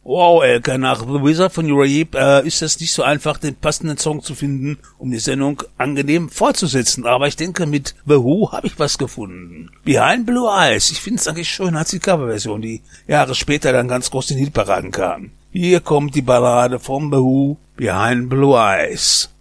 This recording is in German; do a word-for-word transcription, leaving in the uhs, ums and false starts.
Wow, Elke, nach The Wizard von Uriah äh, ist es nicht so einfach, den passenden Song zu finden, um die Sendung angenehm fortzusetzen. Aber ich denke, mit The Who habe ich was gefunden. Behind Blue Eyes. Ich finde es eigentlich schön als die Coverversion, die Jahre später dann ganz groß in Hitparaden kam. Hier kommt die Ballade von The Who, Behind Blue Eyes.